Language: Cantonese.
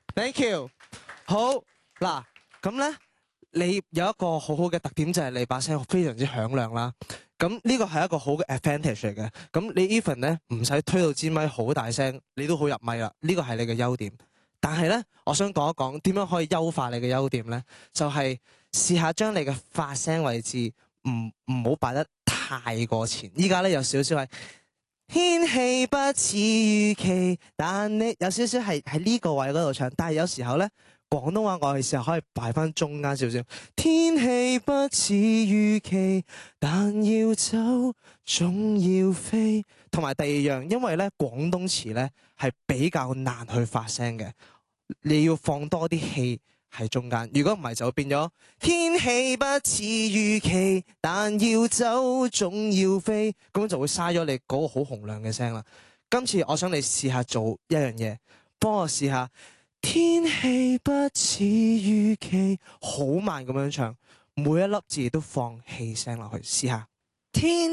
Thank you。好嗱，咁咧你有一個好好嘅特點就係你把聲非常之響亮啦。咁呢個係一個好嘅 advantage 嚟嘅。咁你 even 咧唔使推到支咪好大聲，你都好入咪啦。呢個係你嘅優點。但係咧，我想講一講點樣可以優化你嘅優點咧，就係試下將你嘅發聲位置唔好擺得太過前。依家咧有少少係天氣不似預期，但你有少少係喺呢個位嗰度唱。但係有時候咧，廣東話我哋時候可以擺翻中間少少。天氣不似預期，但要走總要飛。同埋第二樣，因為咧廣東詞咧係比較難去發聲嘅，你要放多啲氣喺中間。如果唔係就會變咗天氣不似預期，但要走總要飛，咁就會嘥咗你嗰個好洪亮嘅聲啦。今次我想你試下做一樣嘢，幫我試下天氣不似預期，好慢咁樣唱，每一粒字都放氣聲落去，試下天。